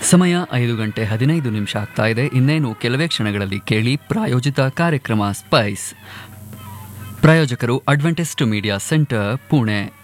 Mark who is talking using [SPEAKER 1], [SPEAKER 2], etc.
[SPEAKER 1] ಸಮಯ 5:15 ಆಗ್ತಾ ಇದೆ. ಇನ್ನೇನು ಕೆಲವೇ ಕ್ಷಣಗಳಲ್ಲಿ ಕೇಳಿ ಪ್ರಾಯೋಜಿತ ಕಾರ್ಯಕ್ರಮ ಸ್ಪೈಸ್. ಪ್ರಾಯೋಜಕರು ಅಡ್ವೆಂಟಿಸ್ಟ್ ಮೀಡಿಯಾ ಸೆಂಟರ್, ಪುಣೆ.